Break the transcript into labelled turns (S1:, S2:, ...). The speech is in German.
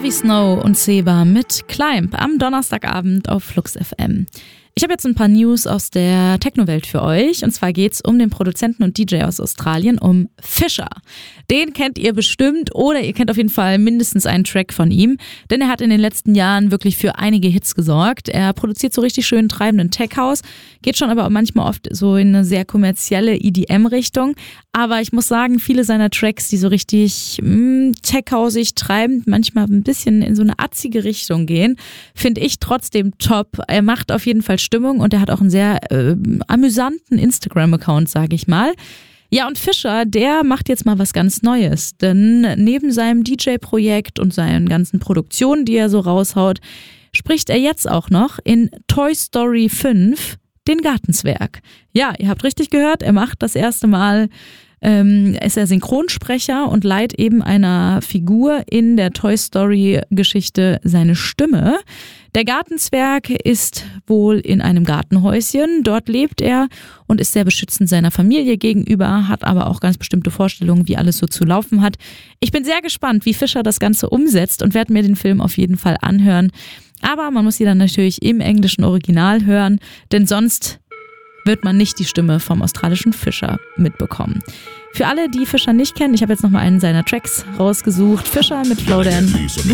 S1: Avi Snow und Seba mit Climb am Donnerstagabend auf Flux FM. Ich habe jetzt ein paar News aus der Techno-Welt für euch. Und zwar geht's um den Produzenten und DJ aus Australien, um Fisher. Den kennt ihr bestimmt oder ihr kennt auf jeden Fall mindestens einen Track von ihm. Denn er hat in den letzten Jahren wirklich für einige Hits gesorgt. Er produziert so richtig schön treibenden Tech-House, geht schon aber manchmal oft so in eine sehr kommerzielle EDM-Richtung. Aber ich muss sagen, viele seiner Tracks, die so richtig Tech-Hausig treibend, manchmal ein bisschen in so eine atzige Richtung gehen, finde ich trotzdem top. Er macht auf jeden Fall Stimmung und er hat auch einen sehr amüsanten Instagram-Account, sage ich mal. Ja, und Fisher, der macht jetzt mal was ganz Neues, denn neben seinem DJ-Projekt und seinen ganzen Produktionen, die er so raushaut, spricht er jetzt auch noch in Toy Story 5 den Gartenzwerg. Ja, ihr habt richtig gehört, er macht das erste Mal, ist er Synchronsprecher und leiht eben einer Figur in der Toy Story Geschichte seine Stimme. Der Gartenzwerg ist wohl in einem Gartenhäuschen. Dort lebt er und ist sehr beschützend seiner Familie gegenüber, hat aber auch ganz bestimmte Vorstellungen, wie alles so zu laufen hat. Ich bin sehr gespannt, wie Fisher das Ganze umsetzt und werde mir den Film auf jeden Fall anhören. Aber man muss sie dann natürlich im englischen Original hören, denn sonst wird man nicht die Stimme vom australischen Fisher mitbekommen. Für alle, die Fisher nicht kennen, ich habe jetzt nochmal einen seiner Tracks rausgesucht. Fisher mit Flowdan.